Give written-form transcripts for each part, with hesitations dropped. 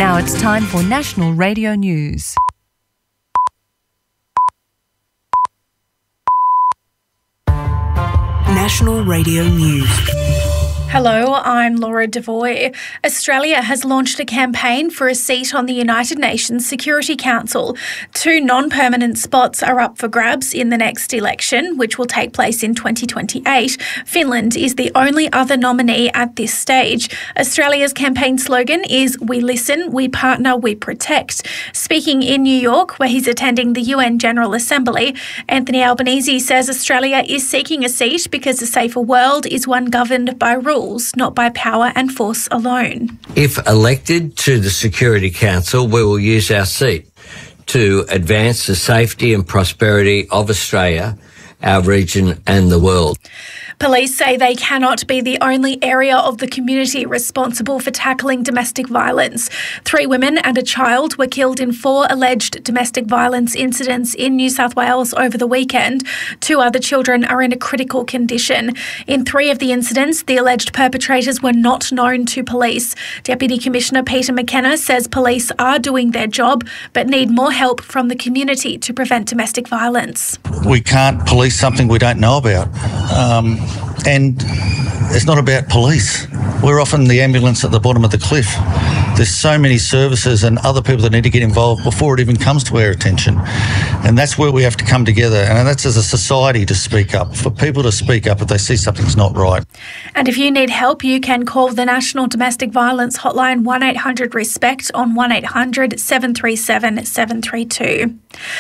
Now it's time for National Radio News. National Radio News. Hello, I'm Laura Devoy. Australia has launched a campaign for a seat on the United Nations Security Council. 2 non-permanent spots are up for grabs in the next election, which will take place in 2028. Finland is the only other nominee at this stage. Australia's campaign slogan is "We listen, we partner, we protect." Speaking in New York, where he's attending the UN General Assembly, Anthony Albanese says Australia is seeking a seat because a safer world is one governed by rules, not by power and force alone. If elected to the Security Council, we will use our seat to advance the safety and prosperity of Australia, our region and the world. Police say they cannot be the only area of the community responsible for tackling domestic violence. 3 women and a child were killed in 4 alleged domestic violence incidents in New South Wales over the weekend. 2 other children are in a critical condition. In 3 of the incidents, the alleged perpetrators were not known to police. Deputy Commissioner Peter McKenna says police are doing their job but need more help from the community to prevent domestic violence. We can't police something we don't know about. And it's not about police. We're often the ambulance at the bottom of the cliff. There's so many services and other people that need to get involved before it even comes to our attention. And that's where we have to come together. And that's as a society to speak up, for people to speak up if they see something's not right. And if you need help, you can call the National Domestic Violence Hotline 1800-RESPECT on 1800 737 732.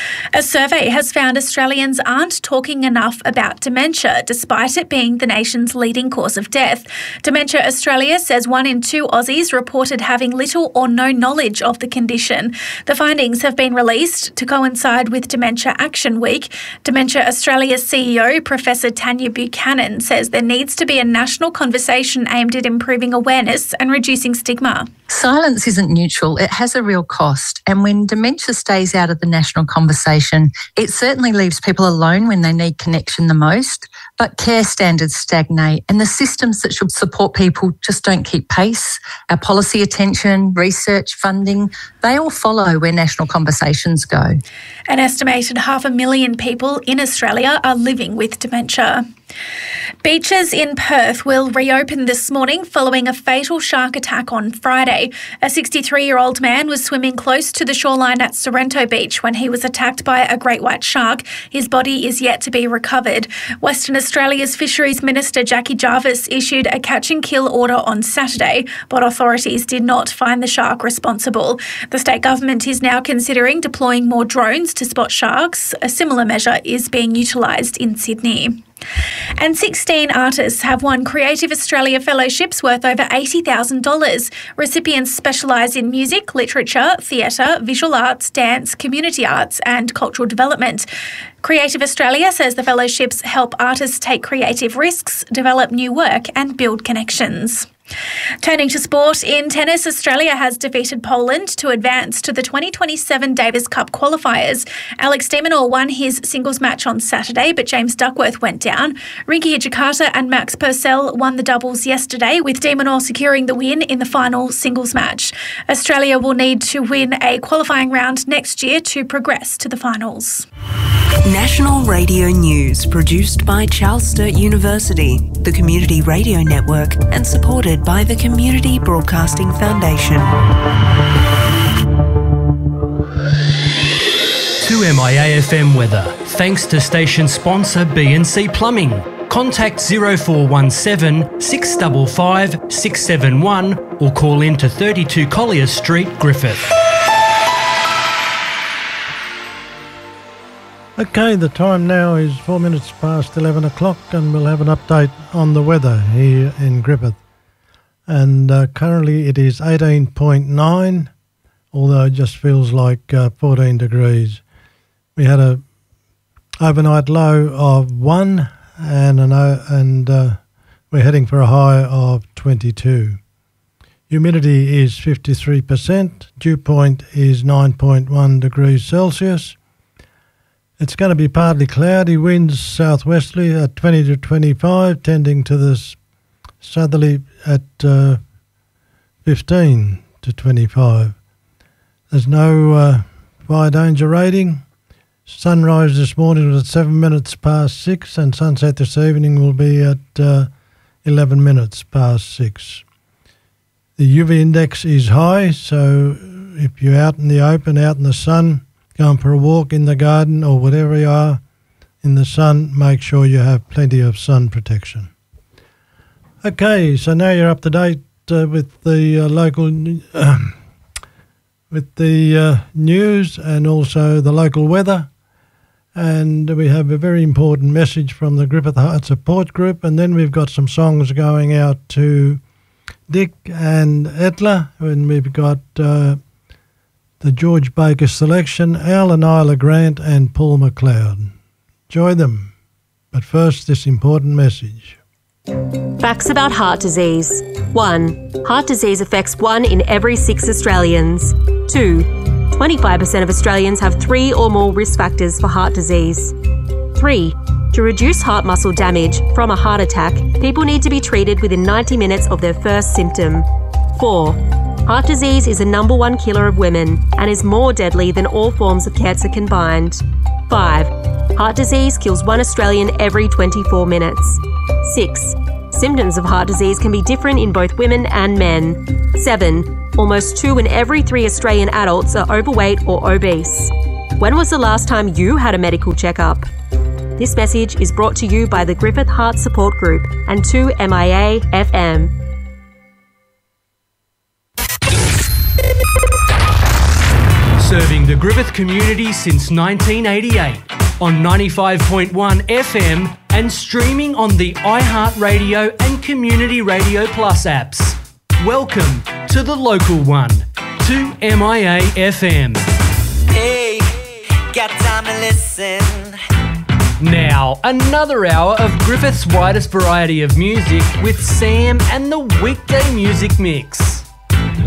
A survey has found Australians aren't talking enough about dementia, despite it being the nation's leading cause of death. Dementia Australia says 1 in 2 Aussies reported having little or no knowledge of the condition. The findings have been released to coincide with Dementia Action Week. Dementia Australia's CEO, Professor Tanya Buchanan, says there needs to be a national conversation aimed at improving awareness and reducing stigma. Silence isn't neutral. It has a real cost. And when dementia stays out of the national conversation, it certainly leaves people alone when they need connection the most. But care standards stagnate and the systems that should support people just don't keep pace. Our policy attention, research, funding, they all follow where national conversations go. An estimated 500,000 people in Australia are living with dementia. Beaches in Perth will reopen this morning following a fatal shark attack on Friday. A 63-year-old man was swimming close to the shoreline at Sorrento Beach when he was attacked by a great white shark. His body is yet to be recovered. Western Australia's Fisheries Minister Jackie Jarvis issued a catch and kill order on Saturday, but authorities did not find the shark responsible. The state government is now considering deploying more drones to spot sharks. A similar measure is being utilised in Sydney. And 16 artists have won Creative Australia Fellowships worth over $80,000. Recipients specialise in music, literature, theatre, visual arts, dance, community arts and cultural development. Creative Australia says the fellowships help artists take creative risks, develop new work and build connections. Turning to sport, in tennis, Australia has defeated Poland to advance to the 2027 Davis Cup qualifiers. Alex de Minaur won his singles match on Saturday, but James Duckworth went down. Rinky Hijikata and Max Purcell won the doubles yesterday, with de Minaur securing the win in the final singles match. Australia will need to win a qualifying round next year to progress to the finals. National Radio News, produced by Charles Sturt University, the Community Radio Network, and supported by the Community Broadcasting Foundation. To MIA-FM weather, thanks to station sponsor B&C Plumbing. Contact 0417 655 671 or call in to 32 Collier Street, Griffith. Okay, the time now is 4 minutes past 11 o'clock and we'll have an update on the weather here in Griffith. And currently it is 18.9, although it just feels like 14 degrees. We had a overnight low of 1 and we're heading for a high of 22. Humidity is 53%, dew point is 9.1 degrees Celsius. It's going to be partly cloudy, winds southwesterly at 20 to 25, tending to the southerly at 15 to 25. There's no fire danger rating. Sunrise this morning was at 7 minutes past 6, and sunset this evening will be at 11 minutes past 6. The UV index is high, so if you're out in the open, out in the sun, going for a walk in the garden or whatever you are in the sun, make sure you have plenty of sun protection. Okay, so now you're up to date with the local with the news and also the local weather. And we have a very important message from the Griffith Heart Support Group, and then we've got some songs going out to Dick and Etla, and we've got the George Baker selection, Al and Isla Grant and Paul McLeod. Enjoy them. But first, this important message. Facts about heart disease. 1. Heart disease affects 1 in every 6 Australians. 2. 25% of Australians have 3 or more risk factors for heart disease. 3. To reduce heart muscle damage from a heart attack, people need to be treated within 90 minutes of their first symptom. 4. Heart disease is the number 1 killer of women and is more deadly than all forms of cancer combined. 5. Heart disease kills 1 Australian every 24 minutes. 6. Symptoms of heart disease can be different in both women and men. 7. Almost 2 in every 3 Australian adults are overweight or obese. When was the last time you had a medical checkup? This message is brought to you by the Griffith Heart Support Group and 2MIA FM. Serving the Griffith community since 1988 on 95.1 FM and streaming on the iHeartRadio and Community Radio Plus apps. Welcome to the local one, 2MIA FM. Hey, got time to listen. Now, another hour of Griffith's widest variety of music with Sam and the Weekday Music Mix.